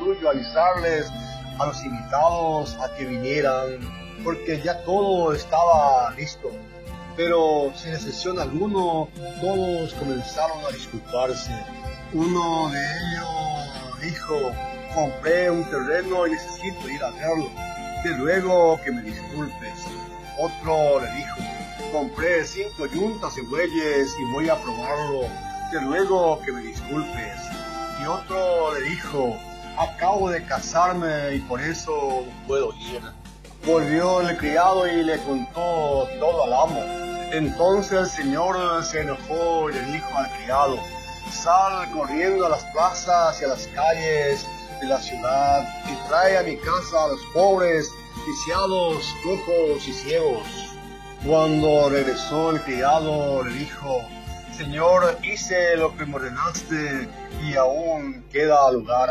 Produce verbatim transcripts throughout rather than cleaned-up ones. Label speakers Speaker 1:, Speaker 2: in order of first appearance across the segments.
Speaker 1: suyo avisarles a los invitados a que vinieran, porque ya todo estaba listo. Pero sin excepción alguno, todos comenzaron a disculparse. Uno de ellos dijo: compré un terreno y necesito ir a verlo, te ruego que me disculpes. Otro le dijo: compré cinco yuntas de bueyes y voy a probarlo, te ruego que me disculpes. Y otro le dijo: acabo de casarme y por eso no puedo ir. Volvió el criado y le contó todo al amo. Entonces el señor se enojó y le dijo al criado: sal corriendo a las plazas y a las calles de la ciudad y trae a mi casa a los pobres, lisiados, cojos y ciegos. Cuando regresó el criado le dijo: Señor, hice lo que me ordenaste y aún queda lugar.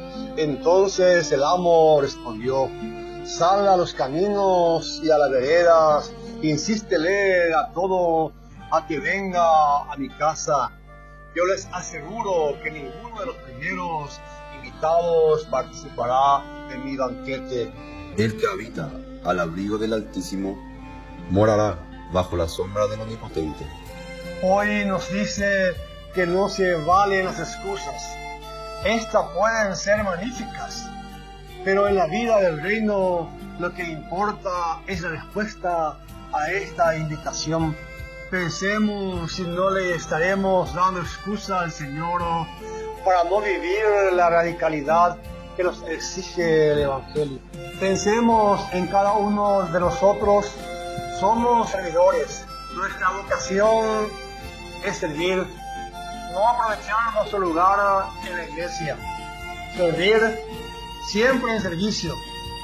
Speaker 1: Entonces el amo respondió: sal a los caminos y a las veredas, insístele a todo a que venga a mi casa. Yo les aseguro que ninguno de los primeros invitados participará de mi banquete.
Speaker 2: El que habita al abrigo del Altísimo morará bajo la sombra del Omnipotente.
Speaker 1: Hoy nos dice que no se valen las excusas. Estas pueden ser magníficas, pero en la vida del reino lo que importa es la respuesta a esta invitación. Pensemos si no le estaremos dando excusa al Señor para no vivir la radicalidad que nos exige el Evangelio. Pensemos en cada uno de nosotros. Somos servidores. Nuestra vocación es servir. No aprovechar nuestro lugar en la iglesia. Servir siempre en servicio.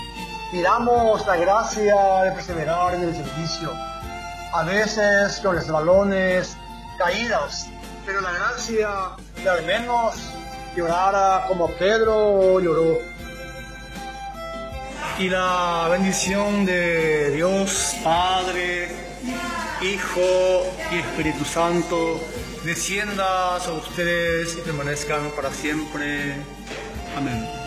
Speaker 1: Pidamos la gracia de perseverar en el servicio. A veces con resbalones, caídas, pero la gracia de al menos llorar como Pedro lloró. Y la bendición de Dios, Padre, Hijo y Espíritu Santo, descienda sobre ustedes y permanezcan para siempre. Amén.